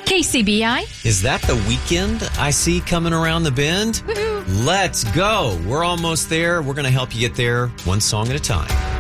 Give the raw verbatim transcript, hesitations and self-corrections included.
K C B I. Is that the weekend I see coming around the bend? Woo-hoo. Let's go. We're almost there. We're going to help you get there one song at a time.